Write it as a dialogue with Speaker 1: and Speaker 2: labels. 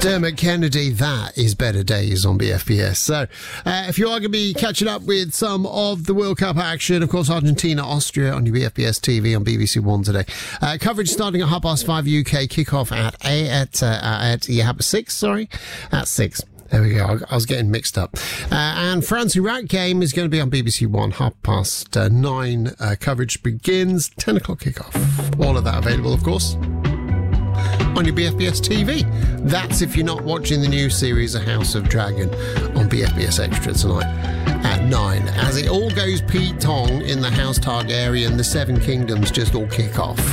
Speaker 1: Dermot Kennedy, that is Better Days on BFBS. So, if you are going to be catching up with some of the World Cup action, of course, Argentina, Austria on your BFBS TV on BBC One today. Coverage starting at 5:30 UK, kick-off at 6. There we go. I was getting mixed up. And France-Iraq game is going to be on BBC One, 9:30. Coverage begins, 10 o'clock kick-off. All of that available, of course, on your BFBS TV. That's if you're not watching the new series, A House of Dragon, on BFBS Extra tonight at 9. As it all goes Pete Tong in the House Targaryen, the Seven Kingdoms just all kick off.